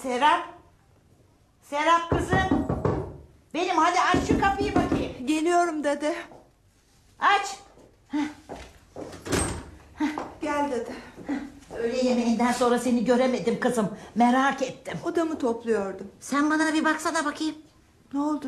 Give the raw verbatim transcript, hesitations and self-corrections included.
Serap. Serap kızım. Benim, hadi aç şu kapıyı bakayım. Geliyorum dede. Aç. Gel dede. Öğle yemeğinden sonra seni göremedim kızım. Merak ettim. Odamı topluyordum. Sen bana bir baksana bakayım. Ne oldu